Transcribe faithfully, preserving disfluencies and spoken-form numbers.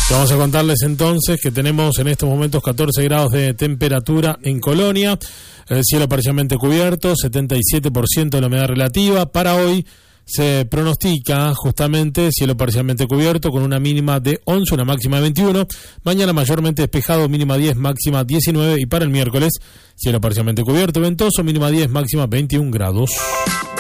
Vamos a contarles entonces que tenemos en estos momentos catorce grados de temperatura en Colonia, el cielo parcialmente cubierto, setenta y siete por ciento de la humedad relativa. Para hoy se pronostica justamente cielo parcialmente cubierto con una mínima de once, una máxima de veintiuno. Mañana mayormente despejado, mínima diez, máxima diecinueve. Y para el miércoles, cielo parcialmente cubierto, ventoso, mínima diez, máxima veintiún grados.